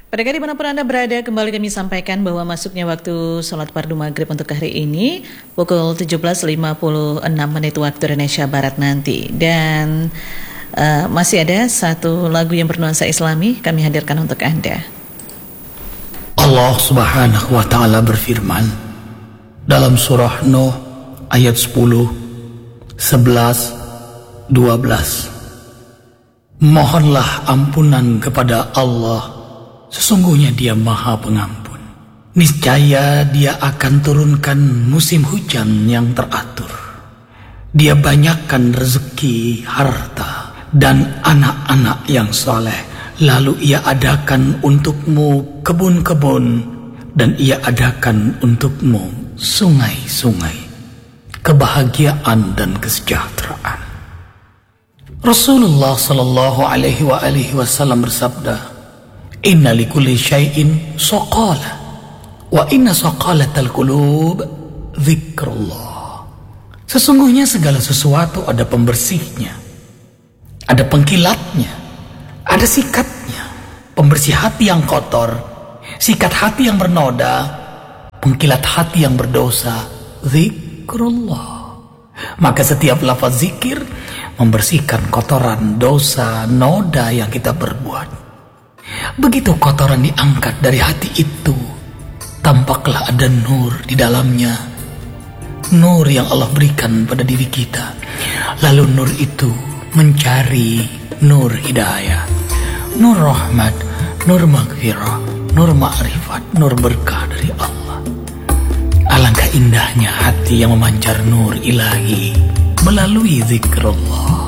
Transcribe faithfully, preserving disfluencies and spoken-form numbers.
Pendengar dimanapun Anda berada, kembali kami sampaikan bahwa masuknya waktu sholat fardu maghrib untuk hari ini pukul tujuh belas lima puluh enam menit waktu Indonesia Barat nanti. Dan uh, masih ada satu lagu yang bernuansa Islami kami hadirkan untuk Anda. Allah Subhanahu wa Ta'ala berfirman dalam surah Nuh ayat sepuluh, sebelas, dua belas. Mohonlah ampunan kepada Allah, sesungguhnya Dia Maha Pengampun. Niscaya Dia akan turunkan musim hujan yang teratur. Dia banyakkan rezeki, harta, dan anak-anak yang saleh. Lalu Ia adakan untukmu kebun-kebun, dan Ia adakan untukmu sungai-sungai, kebahagiaan dan kesejahteraan. Rasulullah sallallahu alaihi wa alihi wasallam bersabda, "Inna likulli syai'in saqala, wa inna saqalatal qulub dzikrullah." Sesungguhnya segala sesuatu ada pembersihnya, ada pengkilatnya, ada sikatnya. Pembersih hati yang kotor, sikat hati yang bernoda, pengkilat hati yang berdosa, dzikrullah. Maka setiap lafaz zikir membersihkan kotoran, dosa, noda yang kita berbuat. Begitu kotoran diangkat dari hati itu, tampaklah ada nur di dalamnya. Nur yang Allah berikan pada diri kita. Lalu nur itu mencari nur hidayah, nur rahmat, nur maghfirah, nur ma'rifat, nur berkah dari Allah. Alangkah indahnya hati yang memancar nur ilahi melalui zikrullah.